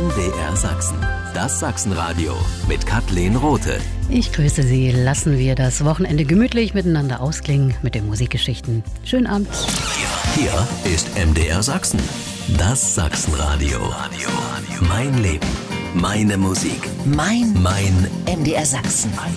MDR Sachsen. Das Sachsenradio mit Kathleen Rothe. Ich grüße Sie. Lassen wir das Wochenende gemütlich miteinander ausklingen mit den Musikgeschichten. Schönen Abend. Hier ist MDR Sachsen. Das Sachsenradio. Mein Leben. Meine Musik. Mein Mein MDR Sachsen.